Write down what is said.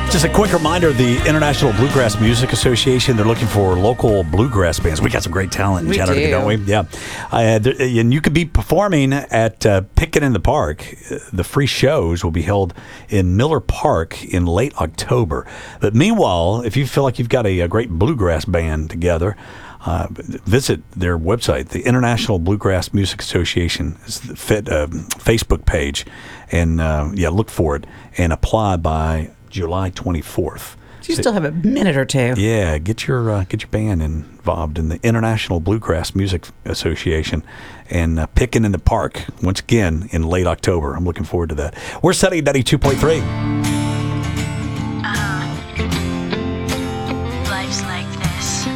Just a quick reminder, the International Bluegrass Music Association, they're looking for local bluegrass bands. We got some great talent in Chattanooga, don't we? Yeah. And you could be performing at Pickin' in the Park. The free shows will be held in Miller Park in late October. But meanwhile, if you feel like you've got a great bluegrass band together, visit their website, the International Bluegrass Music Association Facebook page, and look for it and apply by July 24th. So you still have a minute or two. Yeah, get your band involved in the International Bluegrass Music Association and Pickin' in the Park once again in late October. I'm looking forward to that. We're setting 92.3.